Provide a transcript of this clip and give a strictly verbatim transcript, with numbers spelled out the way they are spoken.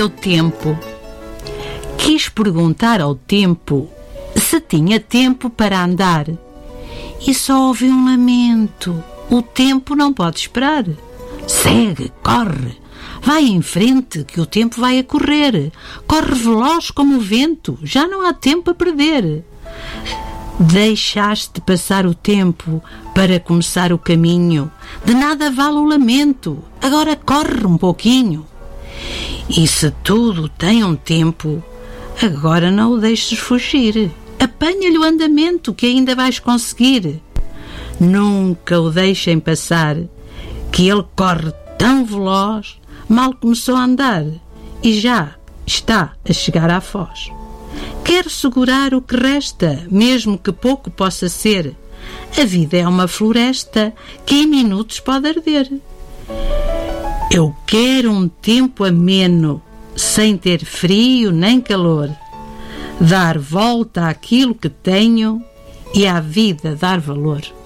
seu tempo. Quis perguntar ao tempo se tinha tempo para andar, e só ouvi um lamento: o tempo não pode esperar. Segue, corre, vai em frente, que o tempo vai a correr. Corre veloz como o vento, já não há tempo a perder. Deixaste passar o tempo para começar o caminho, de nada vale o lamento, agora corre um pouquinho. E se tudo tem um tempo, agora não o deixes fugir, apanha-lhe o andamento que ainda vais conseguir. Nunca o deixem passar, que ele corre tão veloz, mal começou a andar e já está a chegar à foz. Quero segurar o que resta, mesmo que pouco possa ser. A vida é uma floresta que em minutos pode arder. Eu quero um tempo ameno, sem ter frio nem calor. Dar volta àquilo que tenho e à vida dar valor.